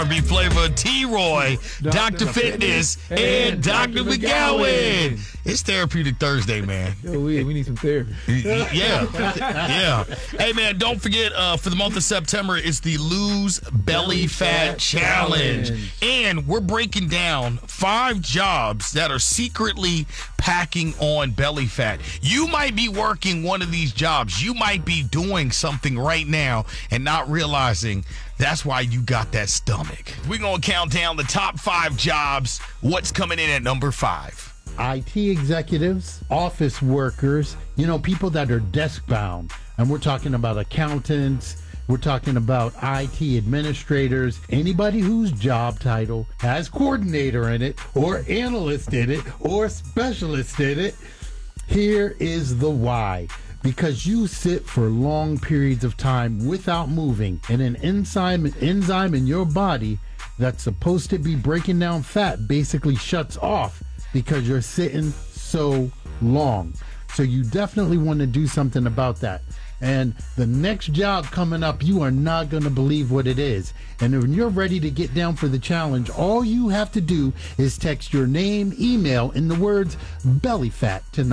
R&B flavor, T-Roy, Dr. Fitness, and Dr. McGowan. It's Therapeutic Thursday, man. Yo, we need some therapy. Yeah. Hey, man, don't forget, for the month of September, it's the Lose Belly Fat Challenge. And we're breaking down 5 jobs that are secretly packing on belly fat. You might be working one of these jobs. You might be doing something right now and not realizing that's why you got that stomach. We're going to count down the top 5 jobs. What's coming in at number 5? IT executives, office workers, people that are desk bound. And we're talking about accountants. We're talking about IT administrators, anybody whose job title has coordinator in it, or analyst in it, or specialist in it. Here is the why. Because you sit for long periods of time without moving, and an enzyme in your body that's supposed to be breaking down fat basically shuts off because you're sitting so long. So you definitely want to do something about that. And the next job coming up, you are not going to believe what it is. And when you're ready to get down for the challenge, all you have to do is text your name, email, in the words belly fat to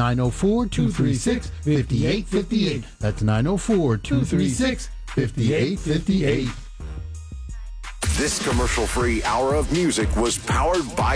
904-236-5858. That's 904-236-5858. This commercial-free hour of music was powered by